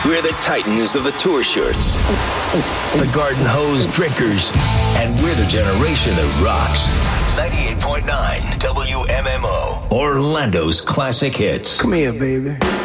We're the titans of the tour shirts, the garden hose drinkers, and we're the generation that rocks. 98.9 WMMO, Orlando's classic hits. Come here, baby.